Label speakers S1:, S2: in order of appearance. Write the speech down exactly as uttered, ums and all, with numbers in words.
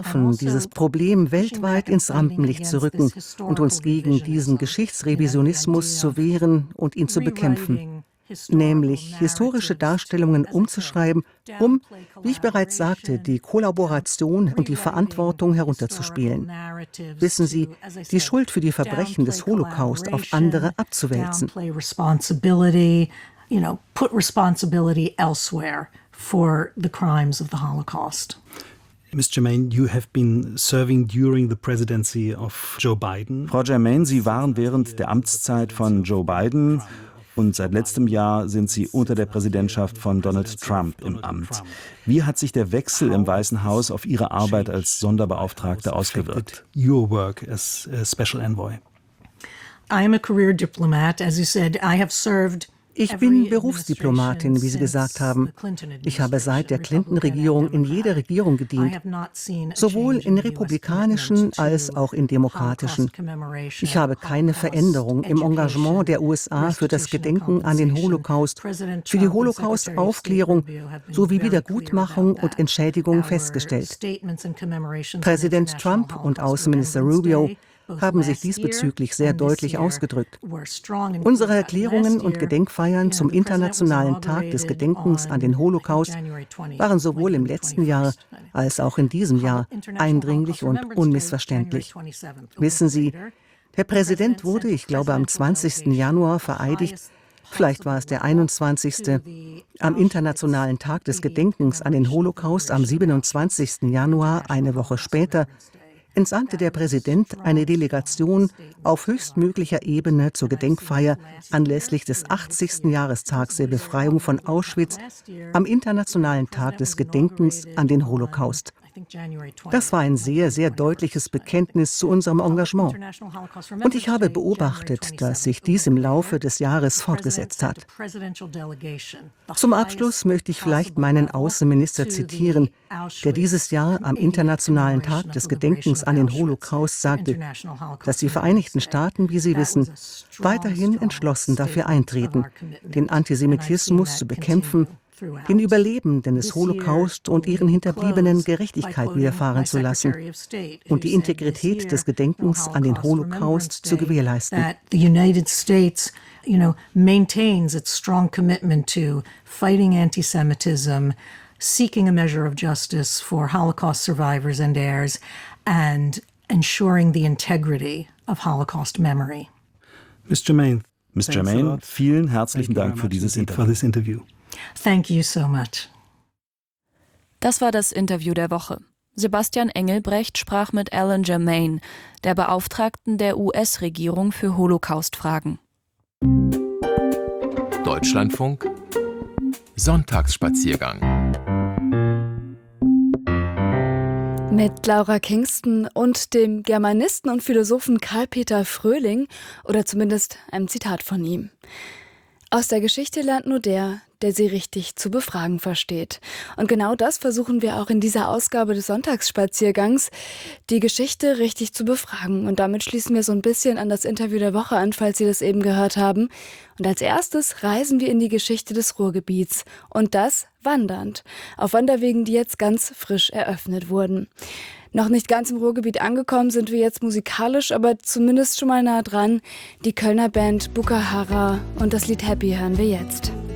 S1: dieses Problem weltweit ins Rampenlicht zu rücken und uns gegen diesen Geschichtsrevisionismus zu wehren und ihn zu bekämpfen, nämlich historische Darstellungen umzuschreiben, um, wie ich bereits sagte, die Kollaboration und die Verantwortung herunterzuspielen. Wissen Sie, die Schuld für die Verbrechen des Holocaust auf andere abzuwälzen.
S2: You know, put responsibility elsewhere for the crimes of the Holocaust.
S3: Miz Germain, you have been serving during the presidency of Joe Biden.
S4: Frau Germain, Sie waren während der Amtszeit von Joe Biden und seit letztem Jahr sind Sie unter der Präsidentschaft von Donald Trump im Amt. Wie hat sich der Wechsel im Weißen Haus auf Ihre Arbeit als Sonderbeauftragte ausgewirkt?
S3: Your work as a special envoy.
S2: I am a career diplomat. As you said, I have served.
S1: Ich bin Berufsdiplomatin, wie Sie gesagt haben. Ich habe seit der Clinton-Regierung in jeder Regierung gedient, sowohl in republikanischen als auch in demokratischen. Ich habe keine Veränderung im Engagement der U S A für das Gedenken an den Holocaust, für die Holocaust-Aufklärung sowie Wiedergutmachung und Entschädigung festgestellt. Präsident Trump und Außenminister Rubio haben sich diesbezüglich sehr deutlich ausgedrückt. Unsere Erklärungen und Gedenkfeiern zum Internationalen Tag des Gedenkens an den Holocaust waren sowohl im letzten Jahr als auch in diesem Jahr eindringlich und unmissverständlich. Wissen Sie, der Präsident wurde, ich glaube, am zwanzigsten Januar vereidigt, vielleicht war es der einundzwanzigste Am Internationalen Tag des Gedenkens an den Holocaust am siebenundzwanzigsten Januar, eine Woche später, entsandte der Präsident eine Delegation auf höchstmöglicher Ebene zur Gedenkfeier anlässlich des achtzigsten Jahrestags der Befreiung von Auschwitz am Internationalen Tag des Gedenkens an den Holocaust. Das war ein sehr, sehr deutliches Bekenntnis zu unserem Engagement. Und ich habe beobachtet, dass sich dies im Laufe des Jahres fortgesetzt hat. Zum Abschluss möchte ich vielleicht meinen Außenminister zitieren, der dieses Jahr am Internationalen Tag des Gedenkens an den Holocaust sagte, dass die Vereinigten Staaten, wie Sie wissen, weiterhin entschlossen dafür eintreten, den Antisemitismus zu bekämpfen, den Überlebenden des Holocaust und ihren Hinterbliebenen Gerechtigkeit widerfahren zu lassen und die Integrität des Gedenkens an den Holocaust zu gewährleisten.
S2: The United States, you know, maintains its strong commitment to fighting anti-Semitism, seeking a measure of justice for Holocaust survivors and heirs, and ensuring the integrity of Holocaust memory.
S3: Miz Germain,
S4: Miz Germain, vielen herzlichen Dank für dieses Interview.
S2: Thank you so much.
S5: Das war das Interview der Woche. Sebastian Engelbrecht sprach mit Ellen Germain, der Beauftragten der U S-Regierung für Holocaust-Fragen.
S6: Deutschlandfunk Sonntagsspaziergang
S7: Mit Laura Kingston und dem Germanisten und Philosophen Karl-Peter Fröhling, oder zumindest einem Zitat von ihm. Aus der Geschichte lernt nur der, der sie richtig zu befragen versteht. Und genau das versuchen wir auch in dieser Ausgabe des Sonntagsspaziergangs, die Geschichte richtig zu befragen. Und damit schließen wir so ein bisschen an das Interview der Woche an, falls Sie das eben gehört haben. Und als erstes reisen wir in die Geschichte des Ruhrgebiets. Und das wandernd, auf Wanderwegen, die jetzt ganz frisch eröffnet wurden. Noch nicht ganz im Ruhrgebiet angekommen sind wir jetzt musikalisch, aber zumindest schon mal nah dran. Die Kölner Band Bukahara und das Lied Happy hören wir jetzt.